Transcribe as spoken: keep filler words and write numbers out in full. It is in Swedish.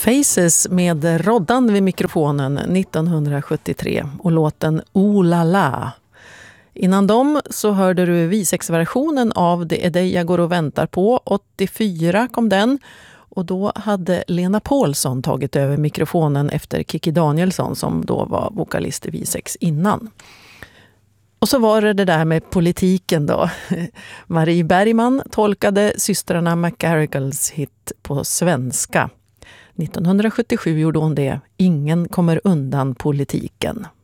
Faces med Roddan vid mikrofonen nittonhundrasjuttiotre och låten Oh la la. Innan dem så hörde du V sex-versionen av Det är dig jag går och väntar på. åttiofyra kom den och då hade Lena Paulsson tagit över mikrofonen efter Kikki Danielsson som då var vokalist i V sex innan. Och så var det det där med politiken då. Marie Bergman tolkade systrarna McGarrigles hit på svenska. nittonhundrasjuttiosju gjorde hon det. Ingen kommer undan politiken.